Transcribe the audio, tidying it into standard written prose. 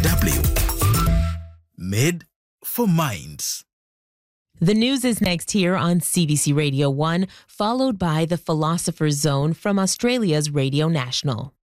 DW. Made for Minds. The news is next here on CBC Radio 1, followed by the Philosopher's Zone from Australia's Radio National.